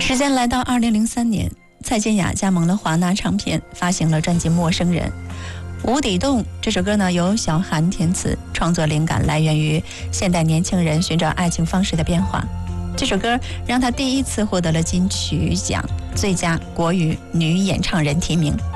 时间来到2003年，蔡健雅加盟了华纳唱片，发行了专辑《陌生人》。无底洞这首歌呢，由小韩填词，创作灵感来源于现代年轻人寻找爱情方式的变化。这首歌让她第一次获得了金曲奖最佳国语女演唱人提名。